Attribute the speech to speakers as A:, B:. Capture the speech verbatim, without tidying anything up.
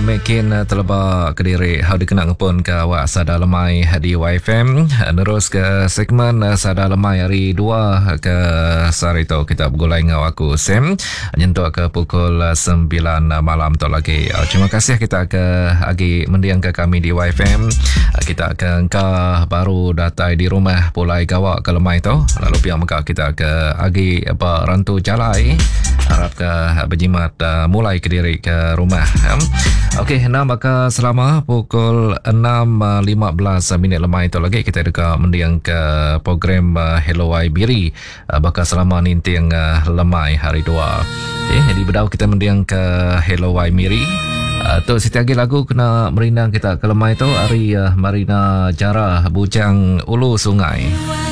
A: mekin teleba Kediri how dikenal ngepun ke awak sada lemai di Y F M. Terus ke segmen sada lemai hari dua ke sehari tu kita bergulai dengan aku Sam nyentuh ke pukul sembilan malam tu lagi. Terima kasih kita ke agi mendiang ke kami di Y F M. Kita ke engkau baru datai di rumah pulai gawak ke lemai tu. Lalu pihak mereka kita ke agi apa rantu jalai harap ke berjimat uh, mulai ke diri ke rumah. Um. Okey, nah maka selama pukul enam lima belas minit lemai itu lagi kita dekat mendiang ke program uh, Hello I Biri uh, bakal selama ninting uh, lemai hari dua. Okay, jadi berdau kita mendiang ke Hello I Miri. Uh, tu siti lagi lagu kena merindang kita ke lemai tu hari uh, Marina Jarah Bujang Ulu Sungai.